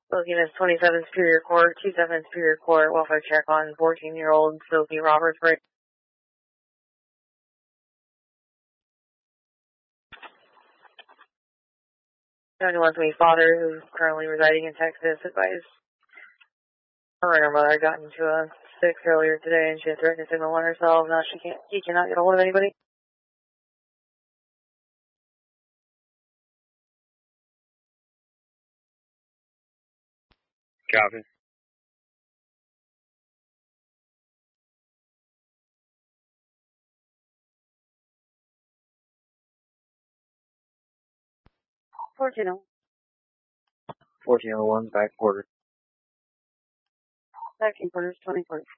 Looking at 27 Superior Court, 27 Superior Court, welfare check on 14-year-old Sophie Roberts. 71-week father who's currently residing in Texas advised her and her mother got into a fix earlier today and she had threatened to signal on herself. Now he cannot get a hold of anybody. Copy. $14.01. 1401, back quarter. Back in quarters, 2040.